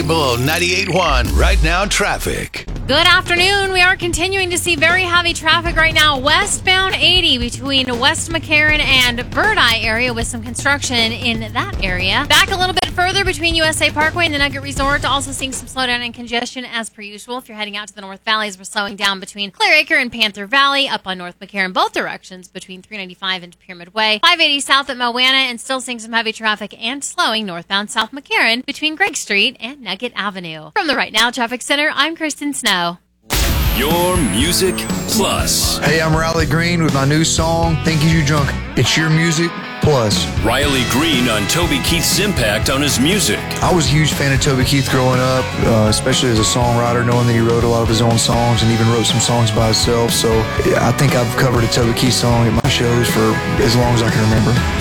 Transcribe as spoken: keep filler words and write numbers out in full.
K-Bull ninety-eight point one. Right Now traffic. Good afternoon. We are continuing to see very heavy traffic right now. Westbound eighty between West McCarran and Bird Eye area with some construction in that area. Back a little bit further between U S A Parkway and the Nugget Resort. Also seeing some slowdown and congestion as per usual. If you're heading out to the North Valleys, we're slowing down between Clear Acre and Panther Valley. Up on North McCarran, both directions between three ninety-five and Pyramid Way. five eighty south at Moana, and still seeing some heavy traffic and slowing northbound South McCarran between Greg Street and Nugget Avenue. From the Right Now Traffic Center, I'm Kristen Snow. Your Music Plus. Hey, I'm Riley Green with my new song, Think You Drunk. It's your music plus. Riley Green on Toby Keith's impact on his music. I was a huge fan of Toby Keith growing up, uh, especially as a songwriter, knowing that he wrote a lot of his own songs and even wrote some songs by himself. So I think I've covered a Toby Keith song at my shows for as long as I can remember.